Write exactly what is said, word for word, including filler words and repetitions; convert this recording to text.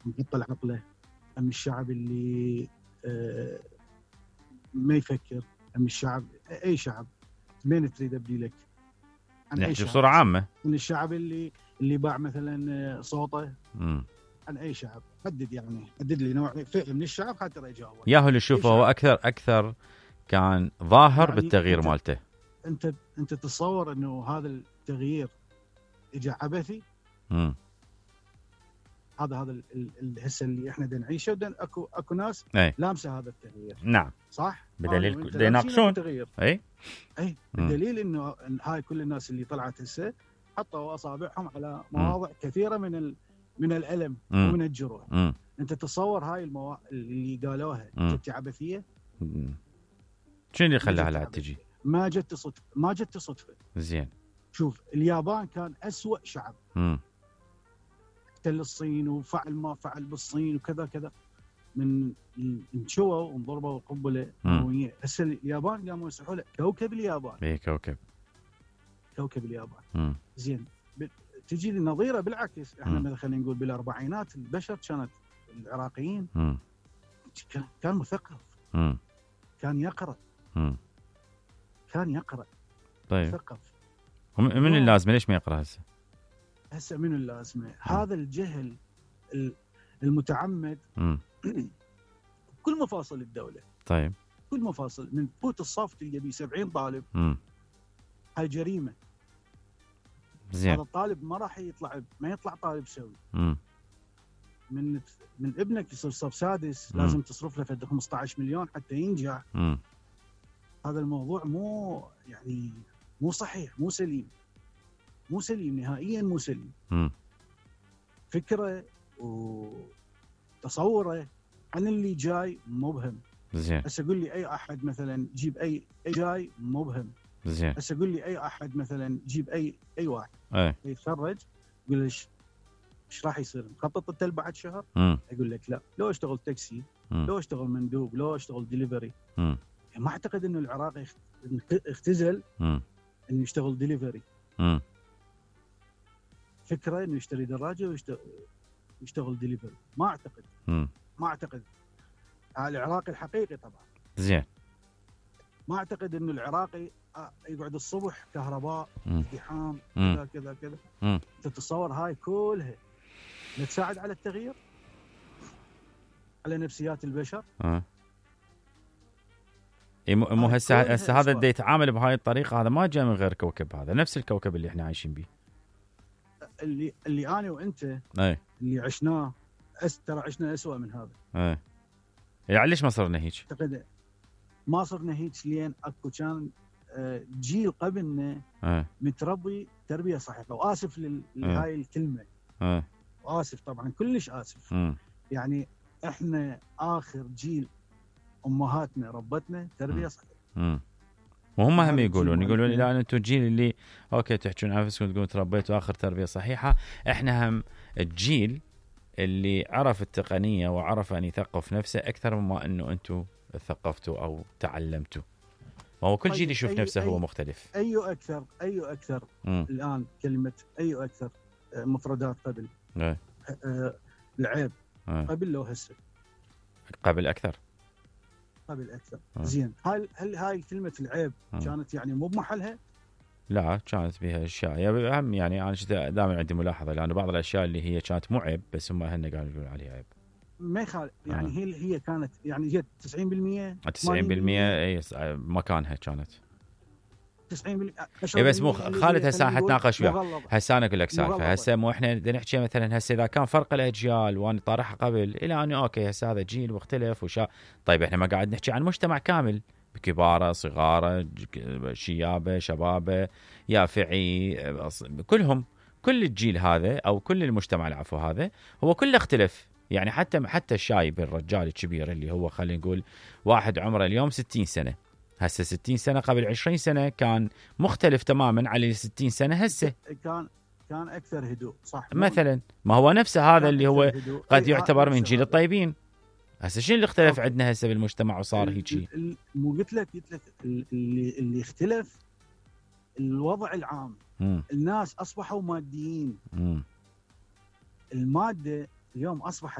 معطل عقله، أم الشعب اللي آه ما يفكر، أم الشعب أي شعب مين تريد أبدي لك؟ نحكي بصورة عامة. من الشعب اللي اللي باع مثلا صوته. امم عن أي شعب؟ حدد يعني، حدد لي نوع فئة من الشعب حتى أجاوب. ياهو اللي شوفه هو أكثر أكثر كان ظاهر يعني بالتغيير انت مالته. انت انت تتصور انه هذا التغيير اجى عبثي؟ امم هذا هذا الهسه اللي احنا بدنا نعيشه، ودن اكو اكو ناس أي. لامسه هذا التغيير. نعم صح، بدليل بده يناقشون. اي اي بدليل انه هاي كل الناس اللي طلعت هسه حطوا اصابعهم على مواضع مم. كثيره من ال... من الالم مم. ومن الجروح. مم. انت تتصور هاي الموا... اللي قالوها جت عبثيه؟ شنو اللي خلاها لا تجي؟ ما جت صدفه، ما جت صدفه. زين شوف، اليابان كان أسوأ شعب. امم احتل الصين وفعل ما فعل بالصين وكذا كذا، من انشووا وانضربوا قنبله نوويه. هسه اليابان قاموا يصيحوا له كوكب اليابان. اي كوكب كوكب اليابان. مم. زين، تجي لي نظيره بالعكس. احنا مثلا خلينا نقول بالاربعينات البشر كانت العراقيين مم. كان مثقف، مم. كان يقرأ مم. كان يقرأ طيب مثقف. من اللازمه ليش ما يقرأ هسه؟ هسه من اللازمه هذا الجهل المتعمد كل مفاصل الدوله. طيب كل مفاصل، من بوت الصف تلقى بيه سبعين طالب. مم. هاي جريمه. زين. هذا الطالب ما راح يطلع، ما يطلع طالب سوي. مم. من من ابنك يصير صف سادس، مم. لازم تصرف له فد خمسة عشر مليون حتى ينجح. مم. هذا الموضوع مو يعني مو صحيح، مو سليم، مو سليم نهائيا، مو سليم. مم. فكره وتصوره عن اللي جاي مبهم. زين. هسه قول لي اي احد مثلا جيب اي اي جاي مبهم. زين. هسه قول لي اي احد مثلا جيب اي اي واحد اي يتخرج يقول ايش ايش راح يصير؟ مخطط انت بعد شهر؟ مم. يقول لك لا، لو اشتغل تاكسي، مم. لو اشتغل مندوب، لو اشتغل ديليفري. مم. ما اعتقد انه العراقي اختزل مم. انه يشتغل ديليفري. مم. فكره انه يشتري دراجه ويشتغل يشتغل ديليفري، ما اعتقد. مم. ما اعتقد. العراقي الحقيقي طبعا. زين. ما اعتقد انه العراقي يقعد الصبح كهرباء، ازدحام، كذا كذا كذا. تتصور هاي كلها نتساعد على التغيير، على نفسيات البشر. اه مو هسه هسه هذا اللي يتعامل بهاي الطريقه، هذا ما جاء من غير كوكب، هذا نفس الكوكب اللي احنا عايشين به، اللي اللي انا وانت اي اللي عشناه. ترى عشنا اسوأ من هذا. اي يعني ليش ما صرنا هيك؟ اعتقد ما صرنا هيك لين اكو كان جيل قبلنا أه. متربي تربيه صحيحه. واسف لهاي الكلمه، أه. واسف طبعا، كلش اسف. م. يعني احنا اخر جيل امهاتنا ربتنا تربيه صحيحه. وهم هم يقولون يقولون لا انتم الجيل اللي اوكي تحجون عن نفسكم تقولون تربيتوا اخر تربيه صحيحه، احنا هم الجيل اللي عرف التقنيه وعرف ان يثقف نفسه اكثر مما انه انتم ثقفتوا او تعلمتوا. هو كل جيل يشوف نفسه هو مختلف. اي اكثر اي اكثر م. الان كلمه اي اكثر مفردات قبل. أه. أه العيب. أه. قبل لو هسه قبل اكثر قبل اكثر. أه. زين، هل هل هاي كلمه العيب أه. كانت يعني مو بمحلها؟ لا، كانت بها اشياء يعني اهم. يعني انا دائما عندي ملاحظه، لانه بعض الاشياء اللي هي كانت مو عيب بس هم هن قالوا يقولون عليها عيب. ما يخالف يعني. آه. هي هي كانت يعني جت تسعين بالمئة تسعين بالمئة اي مكانها كانت تسعين بالمئة. اي بس مو خالد هسه حتناقش وياه. هسه انا اقول لك سالفه. هسه مو احنا بدنا نحكي مثلا هسه اذا كان فرق الاجيال وانا طارحها قبل الى انه اوكي هسه هذا جيل واختلف وشا. طيب احنا ما قاعد نحكي عن مجتمع كامل بكباره صغاره شيابه شبابه يافعي كلهم. كل الجيل هذا او كل المجتمع العفو هذا هو كله اختلف. يعني حتى حتى الشايب الرجال الكبير اللي هو خلينا نقول واحد عمره اليوم ستين سنه، هسه ستين سنه قبل عشرين سنه كان مختلف تماما على ستين سنه هسه. كان كان اكثر هدوء صح مثلا. ما هو نفسه هذا اللي هو قد يعتبر من جيل الطيبين. هسه شنو اللي اختلف عندنا هسه بالمجتمع وصار هيك شيء؟ مو قلت لك قلت لك اللي اللي اختلف الوضع العام. م. الناس اصبحوا ماديين. م. الماده اليوم اصبحت